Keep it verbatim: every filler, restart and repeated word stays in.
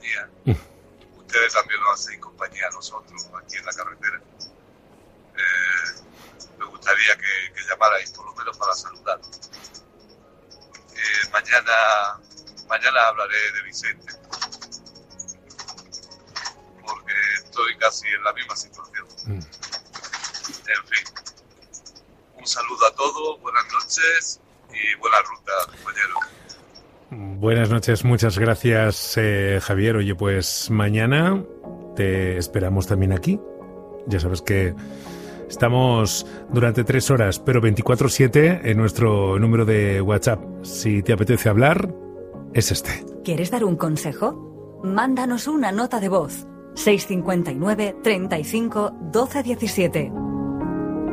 compañía. Ustedes también nos hacen compañía a nosotros aquí en la carretera. Eh, me gustaría que, que llamarais por lo menos para saludar. Eh, mañana, mañana hablaré de Vicente, porque estoy casi en la misma situación. Mm. En fin, un saludo a todos, buenas noches y buena ruta, compañeros. Buenas noches, muchas gracias, eh, Javier. Oye, pues mañana te esperamos también aquí. Ya sabes que estamos durante tres horas, pero veinticuatro siete en nuestro número de WhatsApp. Si te apetece hablar, es este. ¿Quieres dar un consejo? Mándanos una nota de voz. seis cinco nueve, treinta y cinco, doce diecisiete.